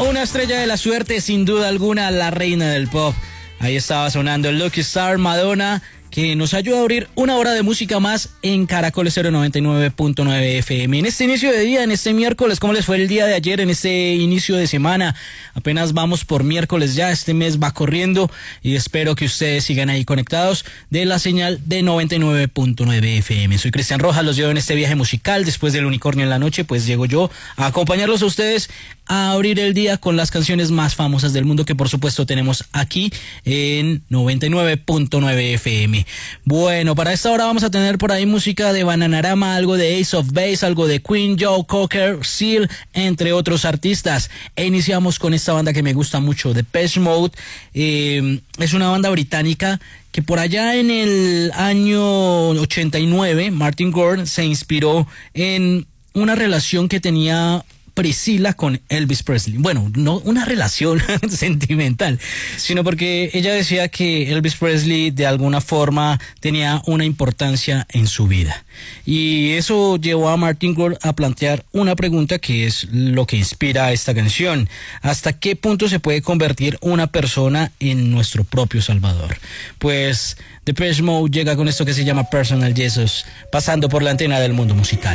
Una estrella de la suerte, sin duda alguna, la reina del pop. Ahí estaba sonando el Lucky Star, Madonna, que nos ayuda a abrir una hora de música más en Caracol 099.9 FM. En este inicio de día, en este miércoles, ¿cómo les fue el día de ayer, en este inicio de semana? Apenas vamos por miércoles ya, este mes va corriendo y espero que ustedes sigan ahí conectados de la señal de 99.9 FM. Soy Cristian Rojas, los llevo en este viaje musical. Después del Unicornio en la Noche, pues llego yo a acompañarlos a ustedes a abrir el día con las canciones más famosas del mundo que por supuesto tenemos aquí en 99.9 FM. Bueno, para esta hora vamos a tener por ahí música de Bananarama, algo de Ace of Base, algo de Queen, Joe Cocker, Seal, entre otros artistas. E iniciamos con esta banda que me gusta mucho, Depeche Mode. Es una banda británica que por allá en el año 89, Martin Gore se inspiró en una relación que tenía Priscilla con Elvis Presley. Bueno, no una relación sentimental, sino porque ella decía que Elvis Presley de alguna forma tenía una importancia en su vida. Y eso llevó a Martin Gore a plantear una pregunta que es lo que inspira esta canción. ¿Hasta qué punto se puede convertir una persona en nuestro propio Salvador? Pues Depeche Mode llega con esto que se llama Personal Jesus, pasando por la antena del mundo musical.